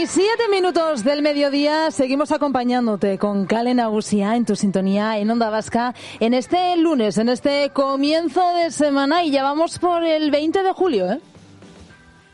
7:27 del mediodía, seguimos acompañándote con Kale Nagusia en tu sintonía en Onda Vasca en este lunes, en este comienzo de semana, y ya vamos por el 20 de julio, ¿eh?